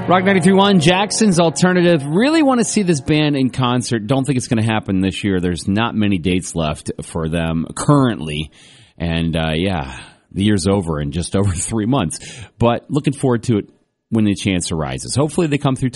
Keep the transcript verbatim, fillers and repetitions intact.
Rock ninety-three point one, Jackson's Alternative. Really want to see this band in concert. Don't think it's going to happen this year. There's not many dates left for them currently. And, uh, yeah, the year's over in just over three months. But looking forward to it when the chance arises. Hopefully they come through